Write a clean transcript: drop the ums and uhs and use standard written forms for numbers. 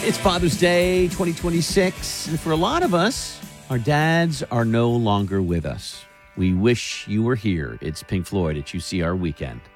It's Father's Day 2026, and for a lot of us, our dads are no longer with us. We wish you were here. It's Pink Floyd at UCR Weekend.